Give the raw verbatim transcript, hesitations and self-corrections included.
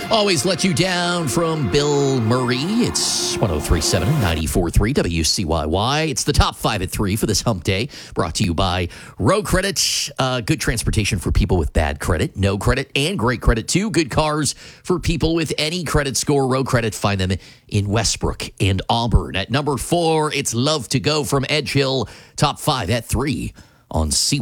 Always Let You Down from Bill Murray. It's one oh three point seven, ninety-four point three W C Y Y. It's the top five at three for this hump day, brought to you by Row Credit. Uh, good transportation for people with bad credit, no credit, and great credit too. Good cars for people with any credit score. Row Credit, find them in Westbrook and Auburn. At number four, it's Love to Go from Edge Hill. Top five at three on C.